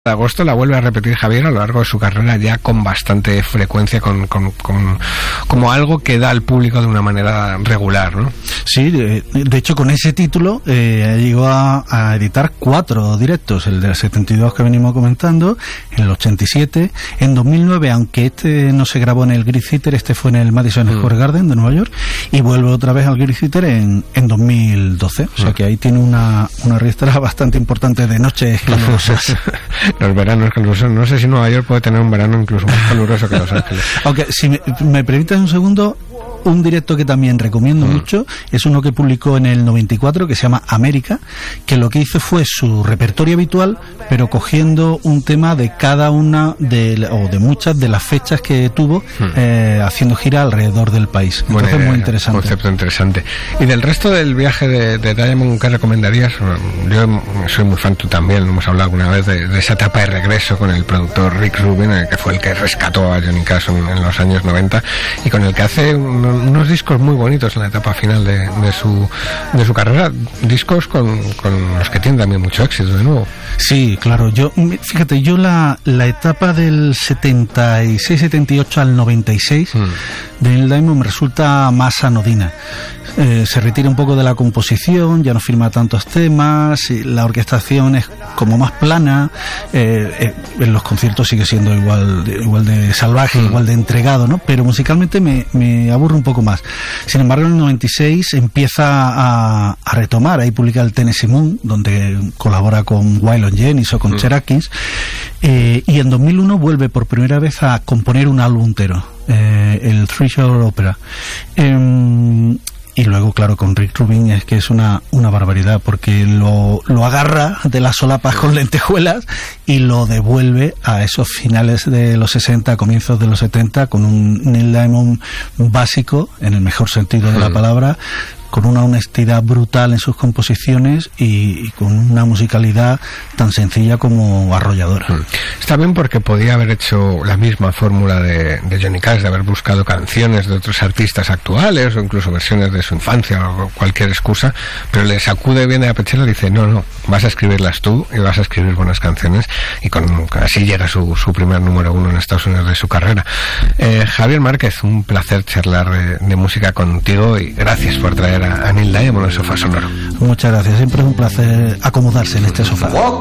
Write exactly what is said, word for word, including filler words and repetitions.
de agosto la vuelve a repetir Javier a lo largo de su carrera, ya con bastante frecuencia, con, con, con como algo que da al público de una manera regular, ¿no? Sí, de, de hecho con ese título eh, llegó a, a editar cuatro directos, el del setenta y dos que venimos comentando, en el ochenta y siete, en dos mil nueve, aunque este no se grabó en el Great Theater, este fue en el Madison mm. Square Garden de Nueva York, y vuelve otra vez al Great Theater en, en dos mil doce, o sea mm. que ahí tiene una, una ristra bastante importante de noches calurosas. Los veranos calurosos, no sé si Nueva York puede tener un verano incluso más caluroso que Los Ángeles. Aunque si me, me permites un segundo, un directo que también recomiendo mm. mucho es uno que publicó en el noventa y cuatro, que se llama América, que lo que hizo fue su repertorio habitual, pero cogiendo un tema de cada una de, o de muchas de las fechas que tuvo, mm. eh, haciendo gira alrededor del país. Entonces, bueno, muy interesante. Concepto interesante. Y del resto del viaje de, de Diamond, ¿qué recomendarías? Yo soy muy fan, tú también, hemos hablado alguna vez de, de esa etapa de regreso con el productor Rick Rubin, el que fue el que rescató a Johnny Cash en, en los años noventa, y con el que hace un unos discos muy bonitos en la etapa final de, de su de su carrera, discos con, con los que tienen también mucho éxito de nuevo. Sí, claro, yo fíjate, yo la, la etapa del setenta y seis setenta y ocho al noventa y seis mm. de Neil Diamond me resulta más anodina. Eh, se retira un poco de la composición, ya no firma tantos temas, la orquestación es como más plana, eh, eh, en los conciertos sigue siendo igual de, igual de salvaje, mm. igual de entregado, ¿no? Pero musicalmente me, me aburre un poco más. Sin embargo, en el noventa y seis empieza a, a retomar, ahí publica el Tennessee Moon, donde colabora con Waylon Jennings o con mm. Chet Atkins, eh, y en dos mil uno vuelve por primera vez a componer un álbum entero, eh, el Three Shore Opera. Eh, Y luego, claro, con Rick Rubin es que es una, una barbaridad, porque lo, lo agarra de las solapas con lentejuelas y lo devuelve a esos finales de los sesenta, comienzos de los setenta, con un Neil Diamond básico, en el mejor sentido de la palabra, con una honestidad brutal en sus composiciones y, y con una musicalidad tan sencilla como arrolladora. Mm. Está bien, porque podía haber hecho la misma fórmula de, de Johnny Cash, de haber buscado canciones de otros artistas actuales o incluso versiones de su infancia o cualquier excusa, pero le sacude bien de la pechera y dice, no, no, vas a escribirlas tú y vas a escribir buenas canciones, y con así llega su, su primer número uno en Estados Unidos de su carrera. Eh, Javier Márquez, un placer charlar de, de música contigo, y gracias por traer a Neil Diamond en el Sofá Sonoro. Muchas gracias, siempre es un placer acomodarse en este sofá.